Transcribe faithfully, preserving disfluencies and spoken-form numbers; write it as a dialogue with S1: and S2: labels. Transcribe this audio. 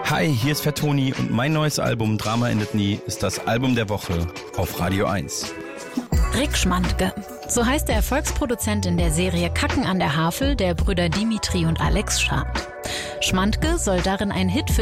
S1: Hi, hier ist Fettoni und mein neues Album Drama endet nie ist das Album der Woche auf Radio eins.
S2: Rick Schmandke. So heißt der Erfolgsproduzent in der Serie Kacken an der Havel der Brüder Dimitri und Alex Schad. Schmandke soll darin ein Hit für